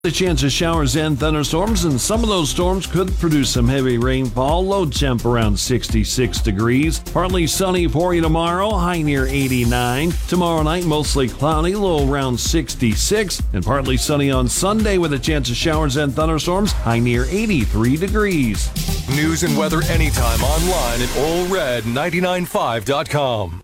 A chance of showers and thunderstorms, and some of those storms could produce some heavy rainfall. Low temp around 66 degrees. Partly sunny for you tomorrow, high near 89. Tomorrow night, mostly cloudy, low around 66. And partly sunny on Sunday with a chance of showers and thunderstorms, high near 83 degrees. News and weather anytime online at allred995.com.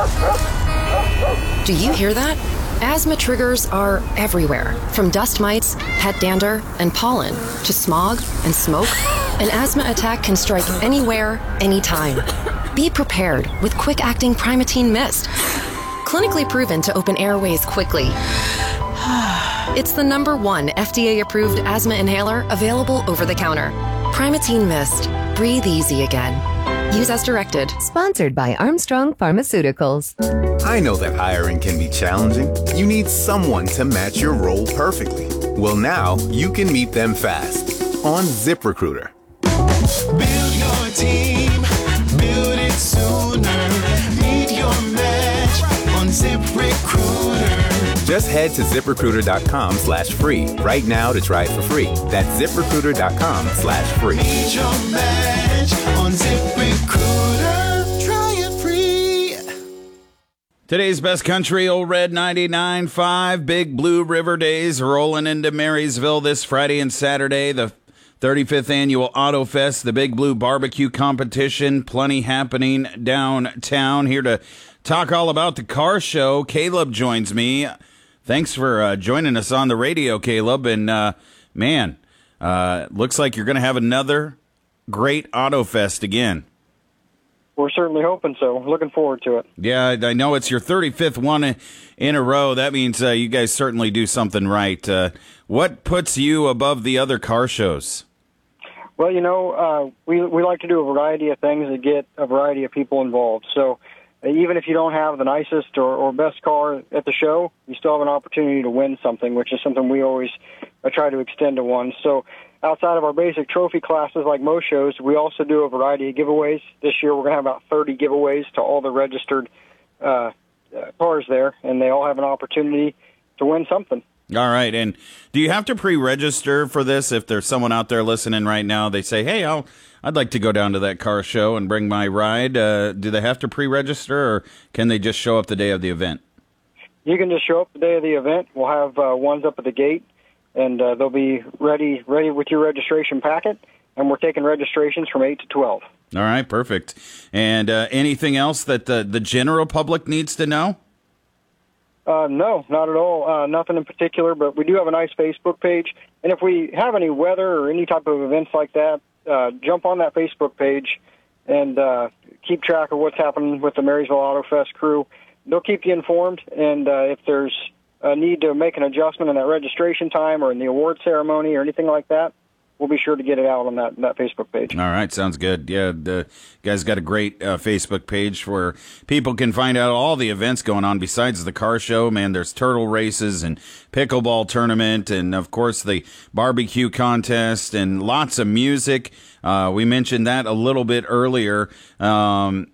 Do you hear that? Asthma triggers are everywhere, from dust mites, pet dander, and pollen, to smog and smoke. An asthma attack can strike anywhere, anytime. Be prepared with quick-acting Primatene Mist. Clinically proven to open airways quickly. It's the #1 FDA-approved asthma inhaler available over the counter. Primatene Mist. Breathe easy again. Use as directed. Sponsored by Armstrong Pharmaceuticals. I know that hiring can be challenging. You need someone to match your role perfectly. Well, now you can meet them fast on ZipRecruiter. Build your team, build it sooner. Meet your match on ZipRecruiter. Just head to ZipRecruiter.com/free right now to try it for free. That's ZipRecruiter.com/free. Meet your match on ZipRecruiter. Try it free. Today's best country, Old Red 99.5. Big Blue River Days rolling into Marysville this Friday and Saturday. The 35th Annual Auto Fest, the Big Blue Barbecue Competition. Plenty happening downtown. Here to talk all about the car show, Caleb joins me. Thanks for joining us on the radio, Caleb. And, looks like you're going to have another great Auto Fest again. We're certainly hoping so. Looking forward to it. Yeah, I know it's your 35th one in a row. That means you guys certainly do something right. What puts you above the other car shows? Well, we like to do a variety of things to get a variety of people involved. So even if you don't have the nicest or best car at the show, you still have an opportunity to win something, which is something we always try to extend to one. So outside of our basic trophy classes like most shows, we also do a variety of giveaways. This year we're going to have about 30 giveaways to all the registered cars there, and they all have an opportunity to win something. All right, and do you have to pre-register for this? If there's someone out there listening right now, they say, hey, I'd like to go down to that car show and bring my ride. Do they have to pre-register, or can they just show up the day of the event? You can just show up the day of the event. We'll have ones up at the gate, and they'll be ready with your registration packet, and we're taking registrations from 8 to 12. All right, perfect. And anything else that the general public needs to know? No, not at all. Nothing in particular, but we do have a nice Facebook page. And if we have any weather or any type of events like that, jump on that Facebook page and keep track of what's happening with the Marysville Auto Fest crew. They'll keep you informed, and if there's a need to make an adjustment in that registration time or in the award ceremony or anything like that, we'll be sure to get it out on that Facebook page. All right, sounds good. Yeah, the guys got a great Facebook page where people can find out all the events going on besides the car show. Man, there's turtle races and pickleball tournament and, of course, the barbecue contest and lots of music. We mentioned that a little bit earlier. And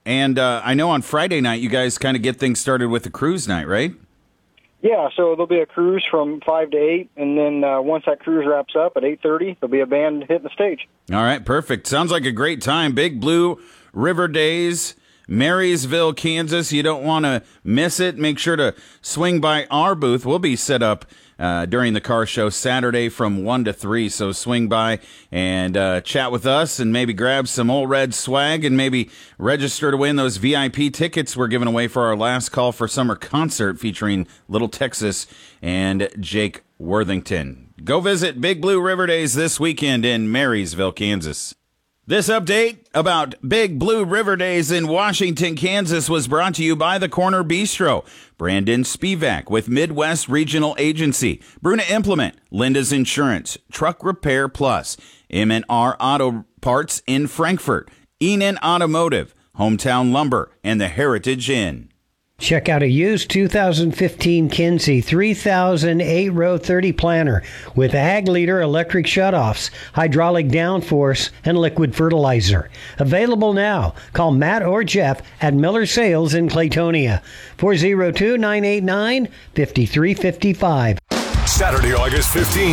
I know on Friday night you guys kind of get things started with the cruise night, right? Yeah, so there'll be a cruise from 5 to 8, and then once that cruise wraps up at 8:30, there'll be a band hitting the stage. All right, perfect. Sounds like a great time. Big Blue River Days, Marysville, Kansas. You don't want to miss it. Make sure to swing by our booth. We'll be set up during the car show Saturday from 1 to 3, so swing by and chat with us and maybe grab some Old Red swag and maybe register to win those VIP tickets we're giving away for our Last Call for Summer concert featuring Little Texas and Jake Worthington. Go visit Big Blue River Days this weekend in Marysville, Kansas. This update about Big Blue River Days in Washington, Kansas was brought to you by the Corner Bistro, Brandon Spivak with Midwest Regional Agency, Bruna Implement, Linda's Insurance, Truck Repair Plus, M&R Auto Parts in Frankfort, Enan Automotive, Hometown Lumber, and the Heritage Inn. Check out a used 2015 Kinsey 3000 8-row 30 planter with Ag Leader electric shutoffs, hydraulic downforce, and liquid fertilizer. Available now. Call Matt or Jeff at Miller Sales in Claytonia. 402-989-5355. Saturday, August 15th.